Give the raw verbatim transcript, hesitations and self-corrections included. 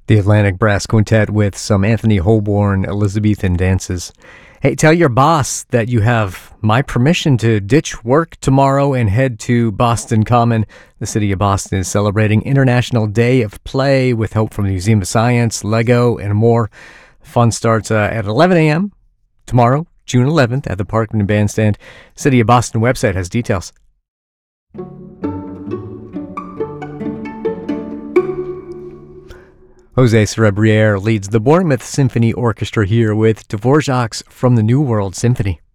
The Atlantic Brass Quintet with some Anthony Holborn Elizabethan dances. Hey, tell your boss that you have my permission to ditch work tomorrow and head to Boston Common. The city of Boston is celebrating International Day of Play with help from the Museum of Science, Lego, and more. Fun starts uh, at eleven a.m. tomorrow, June eleventh, at the Parkman Bandstand. City of Boston website has details. Jose Cerebriere leads the Bournemouth Symphony Orchestra here with Dvorak's From the New World Symphony.